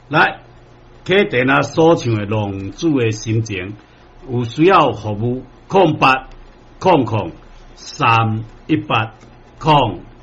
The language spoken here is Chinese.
来，启电啊所唱的浪子的心情，有需要服务0800 318